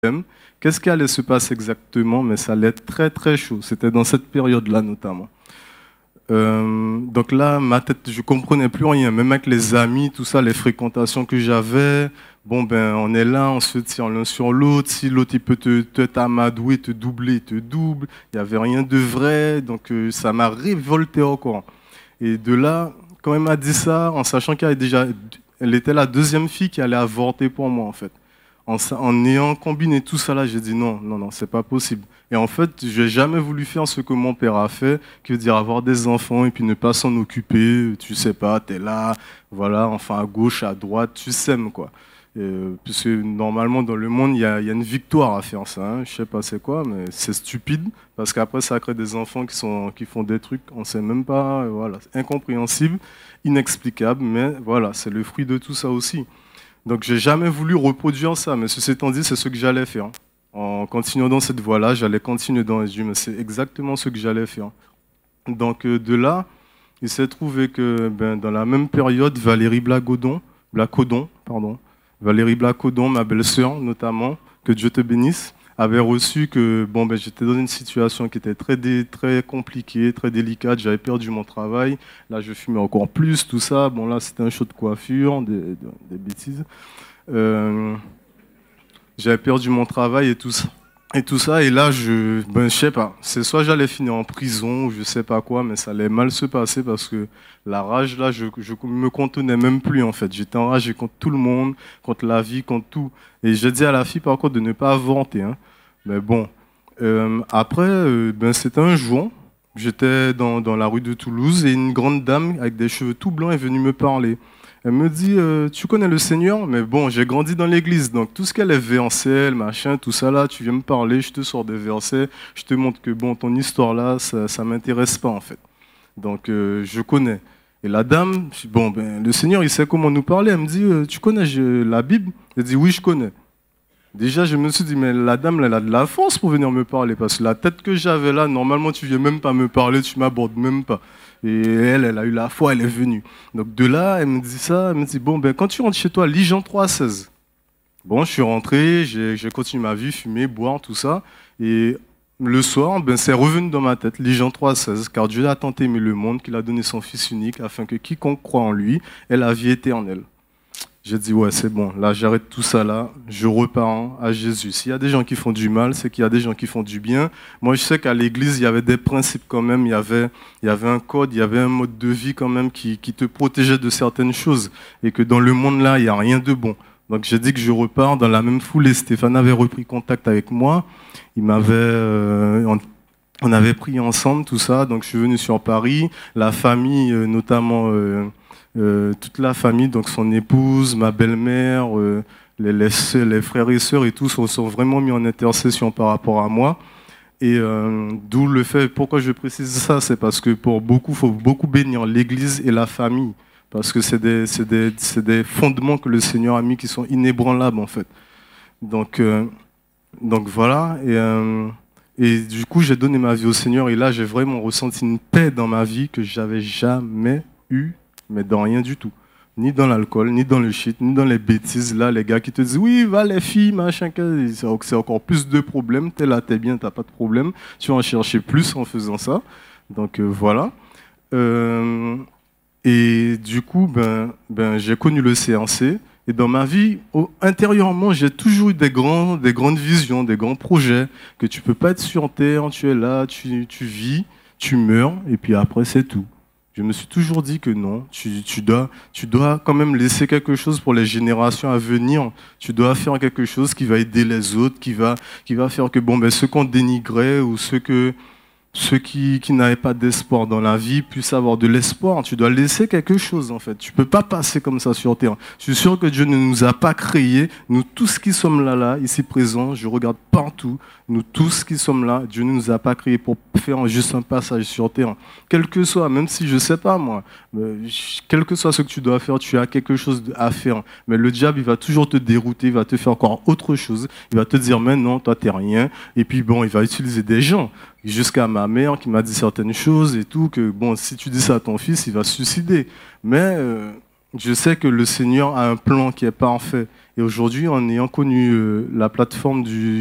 problème. Qu'est-ce qui allait se passer exactement? Mais ça allait être très très chaud. C'était dans cette période-là notamment. Donc là, ma tête, je comprenais plus rien. Même avec les amis, tout ça, les fréquentations que j'avais. Bon ben, on est là, on se tire l'un sur l'autre. Si l'autre il peut te t'amadouer, te doubler, il te double. Il n'y avait rien de vrai. Donc ça m'a révolté encore. Et de là, quand elle m'a dit ça, en sachant elle était la deuxième fille qui allait avorter pour moi en fait. En ayant combiné tout ça là, j'ai dit non, non, non, c'est pas possible. Et en fait, je n'ai jamais voulu faire ce que mon père a fait, qui veut dire avoir des enfants et puis ne pas s'en occuper. Tu sais pas, tu es là, voilà, enfin à gauche, à droite, tu sèmes quoi. Puisque normalement dans le monde, il y a une victoire à faire ça. Hein. Je sais pas c'est quoi, mais c'est stupide parce qu'après ça crée des enfants qui font des trucs, on sait même pas, voilà, incompréhensible, inexplicable, mais voilà, c'est le fruit de tout ça aussi. Donc j'ai jamais voulu reproduire ça, mais ceci étant dit, c'est ce que j'allais faire. En continuant dans cette voie-là, j'allais continuer dans les Dieu, mais c'est exactement ce que j'allais faire. Donc de là, il s'est trouvé que dans la même période, Valérie Blacodon, ma belle-sœur notamment, que Dieu te bénisse, avait reçu que j'étais dans une situation qui était très compliquée, très délicate. J'avais perdu mon travail. Là, je fumais encore plus, tout ça. Bon, là, c'était un show de coiffure, des bêtises. J'avais perdu mon travail et tout ça. Et là, je sais pas. C'est soit j'allais finir en prison ou je sais pas quoi, mais ça allait mal se passer parce que la rage, là, je me contenais même plus, en fait. J'étais enragé contre tout le monde, contre la vie, contre tout. Et j'ai dit à la fille, par contre, de ne pas avorter. Hein. Mais bon. Après, c'était un jour. J'étais dans la rue de Toulouse et une grande dame avec des cheveux tout blancs est venue me parler. Elle me dit, tu connais le Seigneur? Mais bon, j'ai grandi dans l'église, donc tout ce qu'elle est versets, machin, tout ça là, tu viens me parler, je te sors des versets, je te montre que bon, ton histoire là, ça m'intéresse pas en fait. Donc je connais. Et la dame, le Seigneur, il sait comment nous parler. Elle me dit, tu connais la Bible? Elle dit, oui, je connais. Déjà, je me suis dit, mais la dame, elle a de la force pour venir me parler, parce que la tête que j'avais là, normalement, tu viens même pas me parler, tu m'abordes même pas. Et elle a eu la foi, elle est venue. Donc de là, elle me dit ça, elle me dit, quand tu rentres chez toi, lis Jean 3,16. Bon, je suis rentré, j'ai continué ma vie, fumer, boire, tout ça. Et le soir, c'est revenu dans ma tête, lis Jean 3,16, car Dieu a tant aimé le monde qu'il a donné son Fils unique, afin que quiconque croit en lui ait la vie éternelle. J'ai dit, ouais, c'est bon, là, j'arrête tout ça, là, je repars à Jésus. S'il y a des gens qui font du mal, c'est qu'il y a des gens qui font du bien. Moi, je sais qu'à l'église, il y avait des principes quand même, il y avait un code, il y avait un mode de vie quand même qui te protégeait de certaines choses. Et que dans le monde, là, il n'y a rien de bon. Donc, j'ai dit que je repars dans la même foulée. Stéphane avait repris contact avec moi. Il m'avait... on avait pris ensemble tout ça. Donc, je suis venu sur Paris. La famille, notamment... toute la famille, donc son épouse, ma belle-mère, les frères et sœurs et tout sont vraiment mis en intercession par rapport à moi. Et d'où le fait, pourquoi je précise ça, c'est parce que pour beaucoup, il faut beaucoup bénir l'Église et la famille, parce que c'est des fondements que le Seigneur a mis qui sont inébranlables en fait. Donc voilà, et du coup j'ai donné ma vie au Seigneur et là j'ai vraiment ressenti une paix dans ma vie que j'avais jamais eue, mais dans rien du tout. Ni dans l'alcool, ni dans le shit, ni dans les bêtises. Là, les gars qui te disent, oui, va les filles, machin, c'est encore plus de problèmes. T'es là, t'es bien, t'as pas de problème. Tu vas en chercher plus en faisant ça. Donc voilà. Et du coup, j'ai connu le CNC. Et dans ma vie, intérieurement, j'ai toujours eu des grandes visions, des grands projets, que tu peux pas être sur terre, tu es là, tu vis, tu meurs, et puis après, c'est tout. Je me suis toujours dit que non, tu dois quand même laisser quelque chose pour les générations à venir. Tu dois faire quelque chose qui va aider les autres, qui va faire que ceux qu'on dénigrait ou ceux qui n'avaient pas d'espoir dans la vie puissent avoir de l'espoir. Tu dois laisser quelque chose en fait. Tu peux pas passer comme ça sur terre. Je suis sûr que Dieu ne nous a pas créés. Nous tous qui sommes là, ici présents, je regarde partout. Nous tous qui sommes là, Dieu ne nous a pas créés pour faire juste un passage sur terre. Quel que soit, même si je sais pas moi, quel que soit ce que tu dois faire, tu as quelque chose à faire. Mais le diable, il va toujours te dérouter, il va te faire encore autre chose. Il va te dire, mais non, toi t'es rien. Et puis il va utiliser des gens. Jusqu'à ma mère qui m'a dit certaines choses et tout, que si tu dis ça à ton fils, il va se suicider. Mais je sais que le Seigneur a un plan qui est parfait. Et aujourd'hui, en ayant connu la plateforme